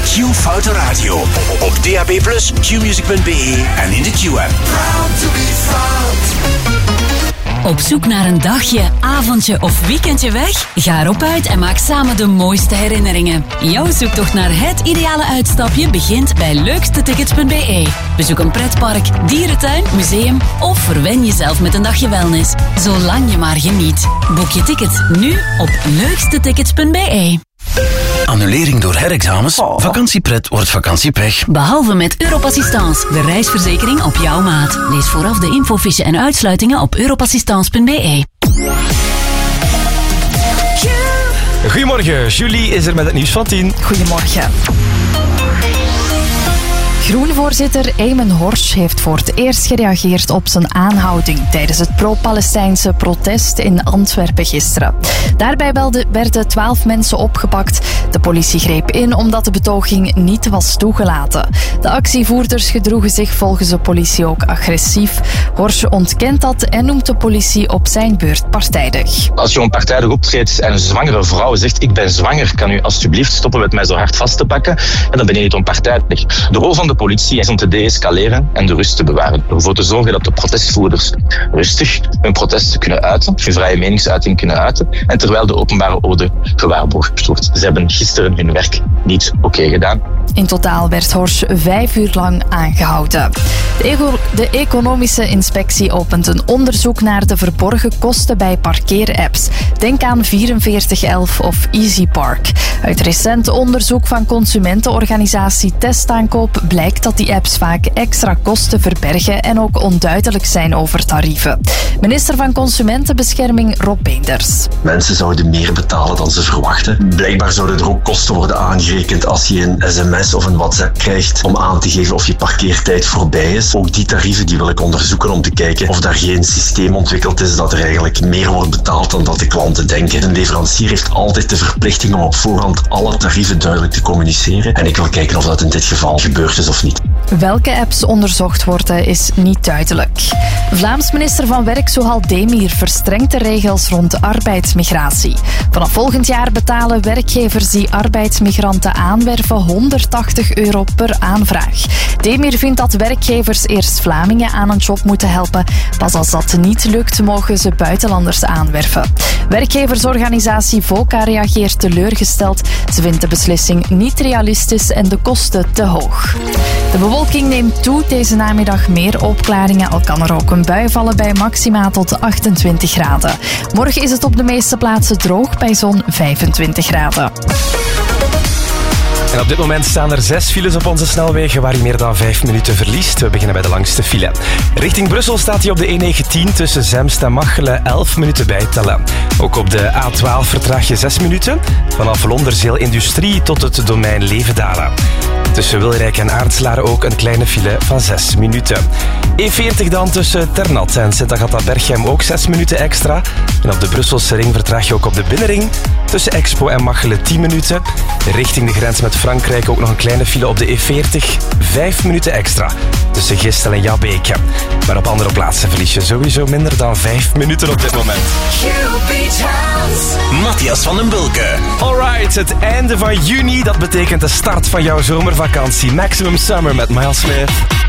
Q-Foute Radio. Op DAB+, qmusic.be en in de Q-app. Op zoek naar een dagje, avondje of weekendje weg? Ga erop uit en maak samen de mooiste herinneringen. Jouw zoektocht naar het ideale uitstapje begint bij leukstetickets.be. Bezoek een pretpark, dierentuin, museum of verwen jezelf met een dagje wellness. Zolang je maar geniet. Boek je ticket nu op leukstetickets.be. Annulering door herexamens? Vakantiepret wordt vakantiepech. Behalve met Europassistance, de reisverzekering op jouw maat. Lees vooraf de infofiche en uitsluitingen op europassistance.be. Goedemorgen, Julie is er met het nieuws van 10. Goedemorgen. Groen-voorzitter Eamon Horsch heeft voor het eerst gereageerd op zijn aanhouding tijdens het pro-Palestijnse protest in Antwerpen gisteren. Daarbij werden 12 mensen opgepakt. De politie greep in omdat de betoging niet was toegelaten. De actievoerders gedroegen zich volgens de politie ook agressief. Horsch ontkent dat en noemt de politie op zijn beurt partijdig. Als je partijdig optreedt en een zwangere vrouw zegt ik ben zwanger, kan u alsjeblieft stoppen met mij zo hard vast te pakken? En dan ben je niet onpartijdig. De rol van de politie is om te deescaleren en de rust te bewaren. Ervoor te zorgen dat de protestvoerders rustig hun protesten kunnen uiten, hun vrije meningsuiting kunnen uiten, en terwijl de openbare orde gewaarborgd wordt. Ze hebben gisteren hun werk niet oké gedaan. In totaal werd Horsch 5 uur lang aangehouden. De Economische Inspectie opent een onderzoek naar de verborgen kosten bij parkeerapps. Denk aan 4411 of EasyPark. Uit recent onderzoek van consumentenorganisatie Testaankoop blijkt dat die apps vaak extra kosten verbergen en ook onduidelijk zijn over tarieven. Minister van Consumentenbescherming Rob Beenders. Mensen zouden meer betalen dan ze verwachten. Blijkbaar zouden er ook kosten worden aangerekend als je een sms of een WhatsApp krijgt om aan te geven of je parkeertijd voorbij is. Ook die tarieven die wil ik onderzoeken om te kijken of daar geen systeem ontwikkeld is dat er eigenlijk meer wordt betaald dan dat de klanten denken. Een leverancier heeft altijd de verplichting om op voorhand alle tarieven duidelijk te communiceren. En ik wil kijken of dat in dit geval gebeurd is of niet. Welke apps onderzocht worden is niet duidelijk. Vlaams minister van Werk Souhal Demir verstrengt de regels rond arbeidsmigratie. Vanaf volgend jaar betalen werkgevers die arbeidsmigranten aanwerven €180 per aanvraag. Demir vindt dat werkgevers eerst Vlamingen aan een job moeten helpen. Pas als dat niet lukt, mogen ze buitenlanders aanwerven. Werkgeversorganisatie VOCA reageert teleurgesteld. Ze vindt de beslissing niet realistisch en de kosten te hoog. De bewolking neemt toe. Deze namiddag meer opklaringen. Al kan er ook een bui vallen bij maxima tot 28 graden. Morgen is het op de meeste plaatsen droog bij zo'n 25 graden. En op dit moment staan er 6 files op onze snelwegen waar je meer dan 5 minuten verliest. We beginnen bij de langste file. Richting Brussel staat hij op de E19 tussen Zemst en Machelen 11 minuten bijtellen. Ook op de A12 vertraag je 6 minuten. Vanaf Londerzeel Industrie tot het domein Levendalen. Tussen Wilrijk en Aartslaar ook een kleine file van 6 minuten. E40 dan tussen Ternat en Sint-Agatha-Berchem ook 6 minuten extra. En op de Brusselse ring vertraag je ook op de binnenring. Tussen Expo en Machelen 10 minuten. Richting de grens met Frankrijk ook nog een kleine file op de E40. 5 minuten extra. Tussen Gistel en Jabbeke. Maar op andere plaatsen verlies je sowieso minder dan 5 minuten op dit moment. Matthias van den Bulke. Alright, het einde van juni. Dat betekent de start van jouw zomervakantie. Maximum Summer met Miles Smith.